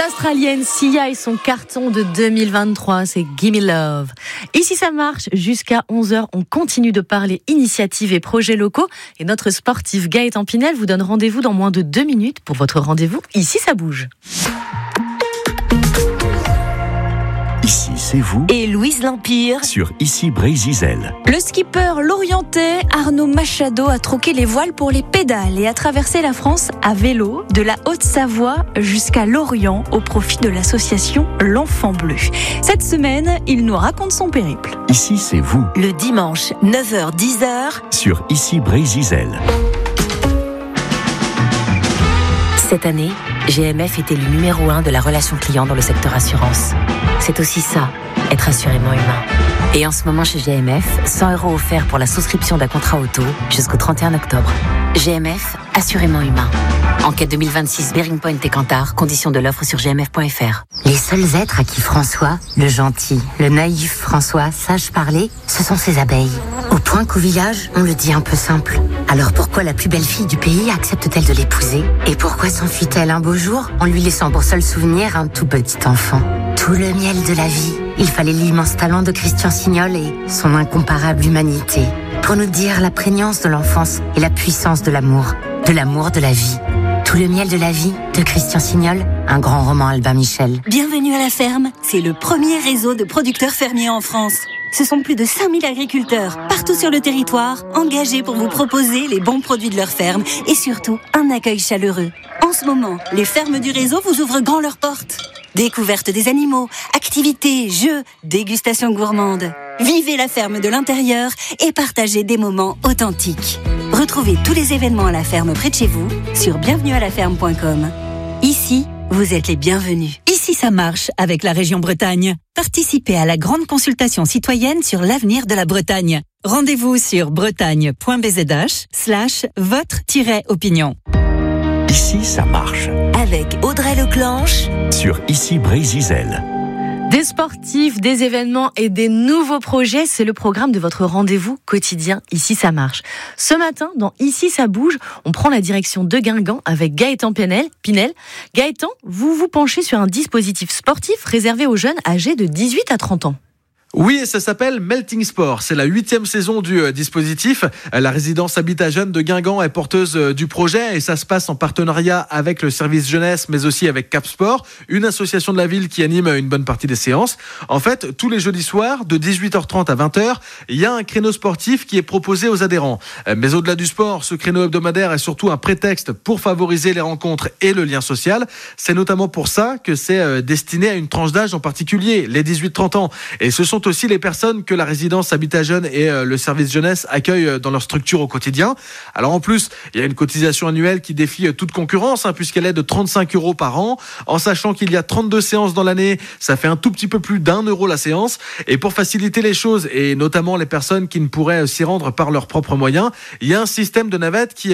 L'Australienne Sia et son carton de 2023, c'est Gimme Love. Ici ça marche, jusqu'à 11h, on continue de parler initiatives et projets locaux. Et notre sportif Gaëtan Pinel vous donne rendez-vous dans moins de 2 minutes pour votre rendez-vous Ici ça bouge. Ici, c'est vous et Louise L'Empire sur Ici Brésil. Le skipper lorientais Arnaud Machado a troqué les voiles pour les pédales et a traversé la France à vélo de la Haute-Savoie jusqu'à Lorient au profit de l'association L'Enfant Bleu. Cette semaine, il nous raconte son périple. Ici, c'est vous. Le dimanche, 9h-10h sur Ici Brésil. Cette année, GMF est élu numéro 1 de la relation client dans le secteur assurance. C'est aussi ça, être assurément humain. Et en ce moment chez GMF, 100 € offerts pour la souscription d'un contrat auto jusqu'au 31 octobre. GMF, assurément humain. Enquête 2026 Bearing Point et Kantar, conditions de l'offre sur gmf.fr. Les seuls êtres à qui François, le gentil, le naïf François, sache parler, ce sont ses abeilles. Au point qu'au village, on le dit un peu simple. Alors pourquoi la plus belle fille du pays accepte-t-elle de l'épouser ? Et pourquoi s'enfuit-elle un beau jour en lui laissant pour seul souvenir un tout petit enfant ? Tout le miel de la vie, il fallait l'immense talent de Christian Signol et son incomparable humanité pour nous dire la prégnance de l'enfance et la puissance de l'amour de la vie. Tout le miel de la vie de Christian Signol, un grand roman Albin Michel. Bienvenue à la ferme, c'est le premier réseau de producteurs fermiers en France. Ce sont plus de 5000 agriculteurs, partout sur le territoire, engagés pour vous proposer les bons produits de leur ferme et surtout un accueil chaleureux. En ce moment, les fermes du réseau vous ouvrent grand leurs portes. Découverte des animaux, activités, jeux, dégustation gourmande. Vivez la ferme de l'intérieur et partagez des moments authentiques. Retrouvez tous les événements à la ferme près de chez vous sur bienvenuealaferme.com. Ici, vous êtes les bienvenus. Ici ça marche avec la région Bretagne. Participez à la grande consultation citoyenne sur l'avenir de la Bretagne. Rendez-vous sur bretagne.bzh/votre-opinion. Ici, ça marche. Avec Audrey Leclanche sur Ici Brésil. Des sportifs, des événements et des nouveaux projets, c'est le programme de votre rendez-vous quotidien Ici ça marche. Ce matin, dans Ici ça bouge, on prend la direction de Guingamp avec Gaëtan Pinel. Gaëtan, vous vous penchez sur un dispositif sportif réservé aux jeunes âgés de 18 à 30 ans. Oui, et ça s'appelle Melting Sport. C'est la 8e saison du dispositif. La résidence Habitat Jeunes de Guingamp est porteuse du projet et ça se passe en partenariat avec le service jeunesse, mais aussi avec Cap Sport, une association de la ville qui anime une bonne partie des séances. En fait, tous les jeudis soirs, de 18h30 à 20h, il y a un créneau sportif qui est proposé aux adhérents. Mais au-delà du sport, ce créneau hebdomadaire est surtout un prétexte pour favoriser les rencontres et le lien social. C'est notamment pour ça que c'est destiné à une tranche d'âge en particulier, les 18-30 ans. Et ce sont aussi les personnes que la résidence Habitat Jeunes et le service jeunesse accueillent dans leur structure au quotidien. Alors en plus, il y a une cotisation annuelle qui défie toute concurrence, puisqu'elle est de 35 € par an. En sachant qu'il y a 32 séances dans l'année, ça fait un tout petit peu plus d'1 € la séance. Et pour faciliter les choses, et notamment les personnes qui ne pourraient s'y rendre par leurs propres moyens, il y a un système de navette qui